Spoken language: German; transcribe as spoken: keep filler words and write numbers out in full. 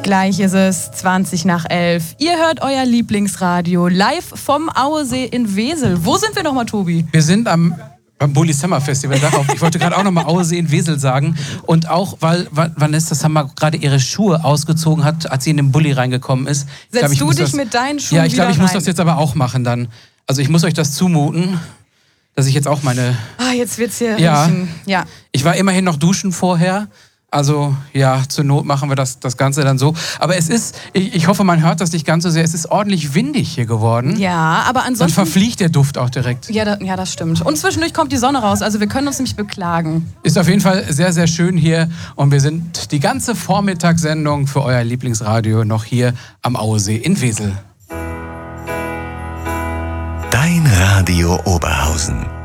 Gleich ist es zwanzig nach elf. Ihr hört euer Lieblingsradio live vom Auesee in Wesel. Wo sind wir nochmal, Tobi? Wir sind am beim Bulli Summer Festival. Darauf. Ich wollte gerade auch nochmal Auesee in Wesel sagen. Und auch, weil Vanessa Summer gerade ihre Schuhe ausgezogen hat, als sie in den Bulli reingekommen ist. Setzt glaub, ich du dich das, mit deinen Schuhen Ja, ich glaube, ich wieder muss rein? das jetzt aber auch machen dann. Also ich muss euch das zumuten, dass ich jetzt auch meine... Ah, jetzt wird's hier Ja. riechen. Ja. Ich war immerhin noch duschen vorher. Also ja, zur Not machen wir das, das Ganze dann so. Aber es ist, ich, ich hoffe, man hört das nicht ganz so sehr, es ist ordentlich windig hier geworden. Ja, aber Dann ansonsten... verfliegt der Duft auch direkt. Ja, da, ja, das stimmt. Und zwischendurch kommt die Sonne raus, also wir können uns nicht beklagen. Ist auf jeden Fall sehr, sehr schön hier. Und wir sind die ganze Vormittagssendung für euer Lieblingsradio noch hier am Auesee in Wesel. Dein Radio Oberhausen.